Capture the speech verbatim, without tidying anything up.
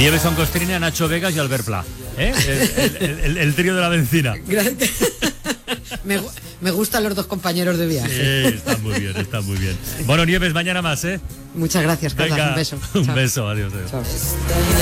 Nieves son Costrina, Nacho Vegas y Albert Pla, ¿eh? el, el, el, el trío de la benzina. me, me gustan los dos compañeros de viaje. Sí, está muy bien, está muy bien. Bueno, Nieves, mañana más, ¿eh? Muchas gracias, Carlos. Un beso. Un Chao. beso, adiós. adiós. Chao.